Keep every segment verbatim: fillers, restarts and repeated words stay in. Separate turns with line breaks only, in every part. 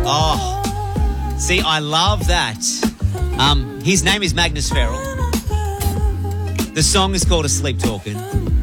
Oh, see, I love that. Um, his name is Magnus Farrell. The song is called Asleep Talking.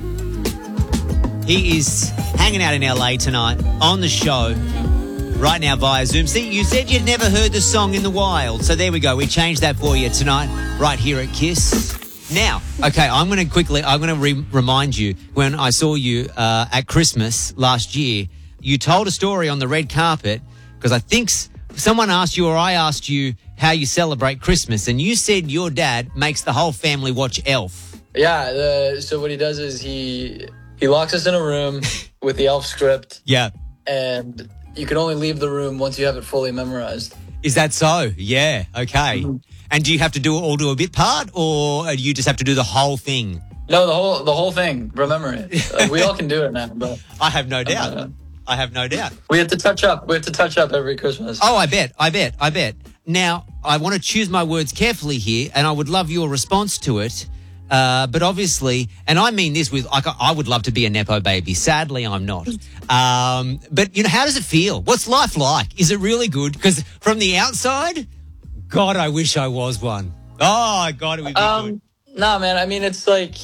He is hanging out in L A tonight on the show right now via Zoom. See, you said you'd never heard the song in the wild, so there we go. We changed that for you tonight right here at Kiss. Now, okay, I'm going to quickly, I'm going to re- remind you, when I saw you uh, at Christmas last year, you told a story on the red carpet, because I think someone asked you or I asked you how you celebrate Christmas, and you said your dad makes the whole family watch Elf.
Yeah, the, so what he does is he he locks us in a room with the Elf script.
Yeah.
And you can only leave the room once you have it fully memorized.
Is that so? Yeah, okay. Mm-hmm. And do you have to do all do a bit part, or do you just have to do the whole thing?
No, the whole the whole thing. Remember it. Uh, we all can do it now. But
I have no doubt. Uh, I have no doubt.
We have to touch up. We have to touch up every Christmas.
Oh, I bet. I bet. I bet. Now, I want to choose my words carefully here, and I would love your response to it. Uh, but obviously, and I mean this with, like, I would love to be a Nepo baby. Sadly, I'm not. Um, but, you know, how does it feel? What's life like? Is it really good? Because from the outside, God, I wish I was one. Oh, God, it would be
um,
good.
Nah, man. I mean, it's like,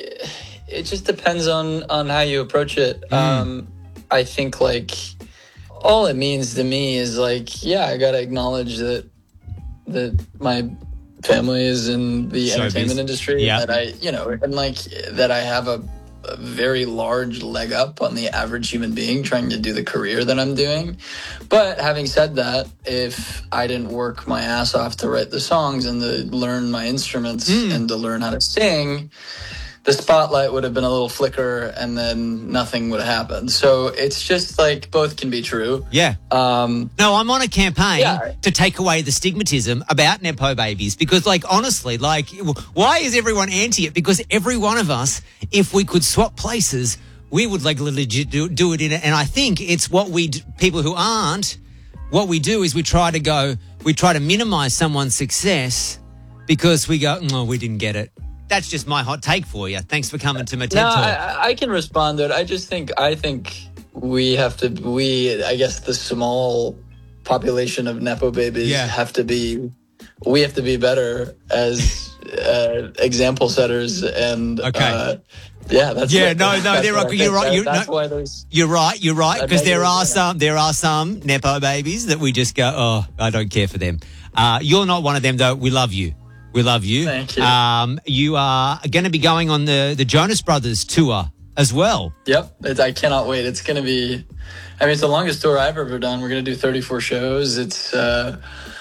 it just depends on, on how you approach it. Mm. Um, I think, like, all it means to me is, like, yeah, I got to acknowledge that that my family is in the Showbiz. entertainment industry. Yeah. That I, you know, and, like, that I have a, a very large leg up on the average human being trying to do the career that I'm doing. But having said that, if I didn't work my ass off to write the songs and to learn my instruments mm. and to learn how to sing, the spotlight would have been a little flicker and then nothing would have happened. So it's just like both can be true.
Yeah.
Um,
no, I'm on a campaign
yeah.
to take away the stigmatism about Nepo babies, because, like, honestly, like, why is everyone anti it? Because every one of us, if we could swap places, we would, like, legit do, do it in it. And I think it's what we, people who aren't, what we do is we try to go, we try to minimize someone's success because we go, no, we didn't get it. That's just my hot take for you. Thanks for coming to my TED
no,
Talk.
I, I can respond to it. I just think, I think we have to, we, I guess the small population of Nepo babies yeah. have to be, we have to be better as uh, example setters. And
okay.
uh, yeah, that's
yeah,
what,
no, no, they're right. You're right. You're,
that's
no,
why there's.
You're right. You're right. Because there are
yeah.
some, there are some Nepo babies that we just go, oh, I don't care for them. Uh, you're not one of them, though. We love you. We love you.
Thank you.
Um, you are going to be going on the, the Jonas Brothers tour as well.
Yep. It's, I cannot wait. It's going to be, I mean, it's the longest tour I've ever done. We're going to do thirty-four shows. It's, uh,